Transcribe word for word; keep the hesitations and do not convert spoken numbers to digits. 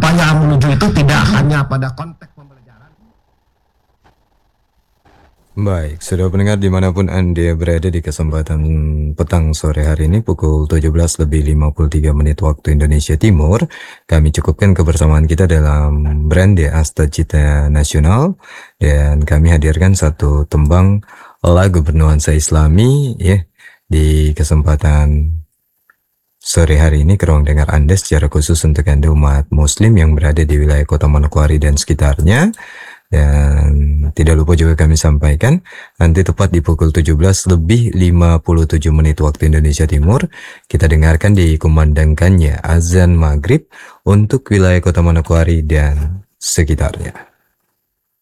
upaya menuju itu tidak hanya pada konteks pembelajaran. Baik, sudah pendengar dimanapun Anda berada di kesempatan petang sore hari ini pukul tujuh belas lebih lima puluh tiga menit waktu Indonesia Timur, kami cukupkan kebersamaan kita dalam brand di Asta Cita Nasional, dan kami hadirkan satu tembang lagu bernuansa Islami ya di kesempatan sore hari ini ke ruang dengar Anda, secara khusus untuk Anda umat muslim yang berada di wilayah Kota Manokwari dan sekitarnya. Dan tidak lupa juga kami sampaikan, nanti tepat di pukul tujuh belas lebih lima puluh tujuh menit waktu Indonesia Timur, kita dengarkan dikumandangkannya azan maghrib untuk wilayah Kota Manokwari dan sekitarnya.